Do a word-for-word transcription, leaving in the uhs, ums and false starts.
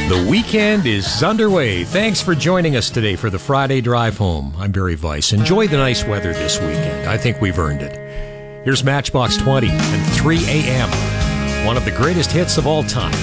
The weekend is underway. Thanks for joining us today for the Friday Drive Home. I'm Barry Weiss. Enjoy the nice weather this weekend. I think we've earned it. Here's Matchbox twenty and three a.m. One of the greatest hits of all time.